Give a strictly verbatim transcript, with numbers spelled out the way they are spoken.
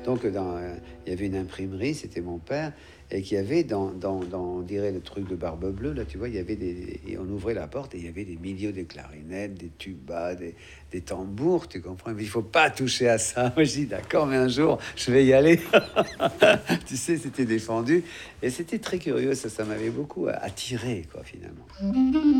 Donc, dans, euh, il y avait une imprimerie, c'était mon père, et qu'il y avait dans, dans, dans, on dirait le truc de Barbe Bleue, là, tu vois, il y avait des... Et on ouvrait la porte et il y avait des milieux de clarinettes, des tubas, des, des tambours, tu comprends? Mais il faut pas toucher à ça. Moi, je dis, d'accord, mais un jour, je vais y aller. Tu sais, c'était défendu. Et c'était très curieux, ça, ça m'avait beaucoup attiré, quoi, finalement.